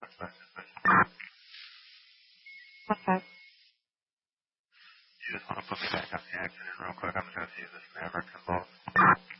What's that? You just want to put me back on the accident real quick. I'm just going to see if this never can load.